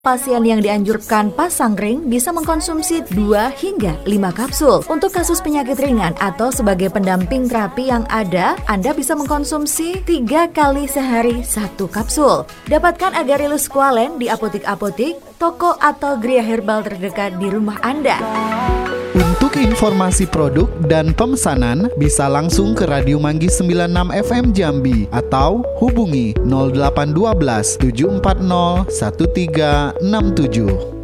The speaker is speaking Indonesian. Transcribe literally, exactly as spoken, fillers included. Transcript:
Pasien yang dianjurkan pasang ring bisa mengkonsumsi dua hingga lima kapsul. Untuk kasus penyakit ringan atau sebagai pendamping terapi yang ada, Anda bisa mengkonsumsi tiga kali sehari satu kapsul. Dapatkan Agarelus Squalene di apotik-apotik, toko atau geria herbal terdekat di rumah Anda. Untuk informasi produk dan pemesanan bisa langsung ke Radio Manggis sembilan puluh enam F M Jambi atau hubungi nol delapan satu dua tujuh empat nol satu tiga enam tujuh.